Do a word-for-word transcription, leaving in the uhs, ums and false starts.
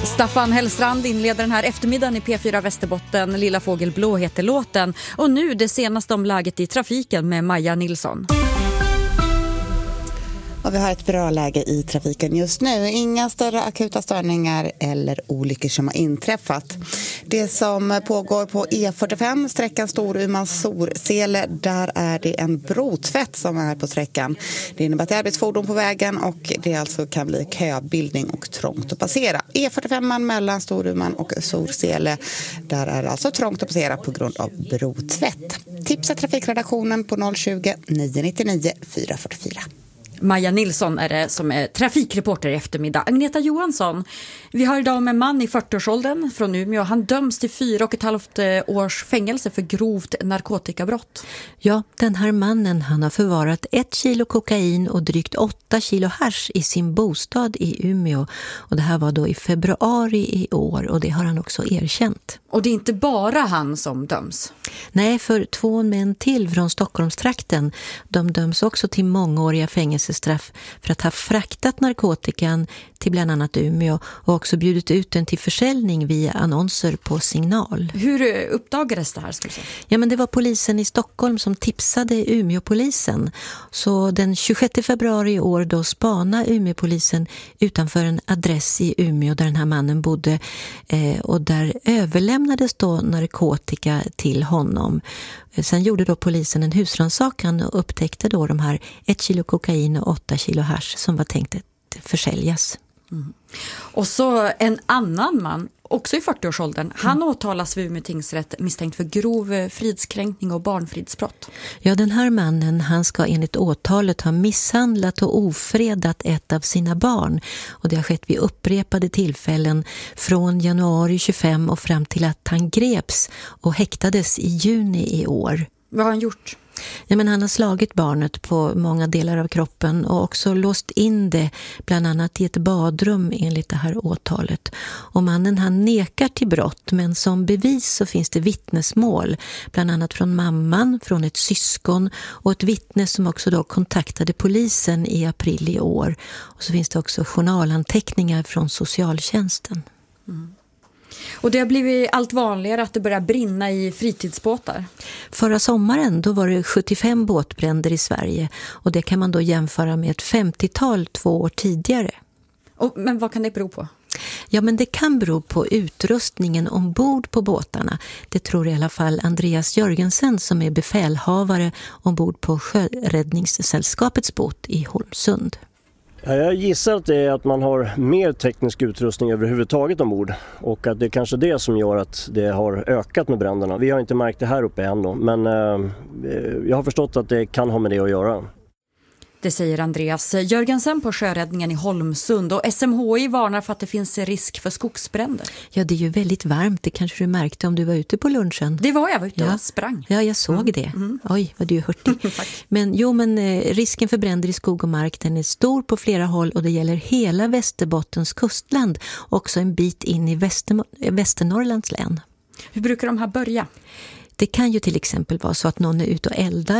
Staffan Hellstrand inleder den här eftermiddagen i P fyra Västerbotten. Lilla fågel blå heter låten. Och nu det senaste om läget i trafiken med Maja Nilsson. Och vi har ett bra läge i trafiken just nu. Inga större akuta störningar eller olyckor som har inträffat. Det som pågår på E fyrtiofem, sträckan Storuman-Sorsele, där är det en brotvätt som är på sträckan. Det innebär att det är arbetsfordon på vägen och det alltså kan bli köbildning och trångt att passera. E fyrtiofem mellan Storuman och Sorsele, där är det alltså trångt att passera på grund av brotvätt. Tipsa trafikredaktionen på noll tjugo, nio nio nio, fyra fyra fyra. Maja Nilsson är det som är trafikreporter i eftermiddag. Agneta Johansson, vi har idag med en man i fyrtioårsåldern från Umeå. Han döms till fyra och ett halvt års fängelse för grovt narkotikabrott. Ja, den här mannen han har förvarat ett kilo kokain och drygt åtta kilo hasch i sin bostad i Umeå. Och det här var då i februari i år och det har han också erkänt. Och det är inte bara han som döms? Nej, för två män till från Stockholmstrakten. De döms också till mångåriga fängelsestraff för att ha fraktat narkotikan till bland annat Umeå och också bjudit ut den till försäljning via annonser på Signal. Hur uppdagades det här? Ska säga? Ja, men det var polisen i Stockholm som tipsade Umeåpolisen. Så den tjugosjätte februari i år då spanade Umeåpolisen utanför en adress i Umeå där den här mannen bodde eh, och där överlämnades då narkotika till honom. Sen gjorde då polisen en husrannsakan och upptäckte då de här ett kilo kokain och åtta kilo hasch som var tänkt att försäljas. Mm. Och så en annan man, också i fyrtioårsåldern, han mm. åtalas vid Umeå tingsrätt misstänkt för grov fridskränkning och barnfridsbrott. Ja, den här mannen, han ska enligt åtalet ha misshandlat och ofredat ett av sina barn. Och det har skett vid upprepade tillfällen från januari tjugofem och fram till att han greps och häktades i juni i år. Vad har han gjort? Ja, men han har slagit barnet på många delar av kroppen och också låst in det bland annat i ett badrum enligt det här åtalet. Och mannen han nekar till brott, men som bevis så finns det vittnesmål bland annat från mamman, från ett syskon och ett vittne som också då kontaktade polisen i april i år. Och så finns det också journalanteckningar från socialtjänsten. Mm. Och det har blivit allt vanligare att det börjar brinna i fritidsbåtar. Förra sommaren då var det sjuttiofem båtbränder i Sverige och det kan man då jämföra med ett femtiotal två år tidigare. Och, men vad kan det bero på? Ja, men det kan bero på utrustningen ombord på båtarna. Det tror i alla fall Andreas Jörgensen som är befälhavare ombord på Sjöräddningssällskapets båt i Holmsund. Ja, jag gissar att det är att man har mer teknisk utrustning överhuvudtaget ombord och att det är kanske det som gör att det har ökat med bränderna. Vi har inte märkt det här uppe än då, men eh, jag har förstått att det kan ha med det att göra. Det säger Andreas Jörgensen på Sjöräddningen i Holmsund och S M H I varnar för att det finns risk för skogsbränder. Ja, det är ju väldigt varmt. Det kanske du märkte om du var ute på lunchen. Det var jag, var ute ja. och sprang. Ja, jag såg mm. det. Mm. Oj, vad du är hurtig. Men jo, men eh, risken för bränder i skog och mark den är stor på flera håll och det gäller hela Västerbottens kustland. Också en bit in i Väster- Västernorrlands län. Hur brukar de här börja? Det kan ju till exempel vara så att någon är ute och eldar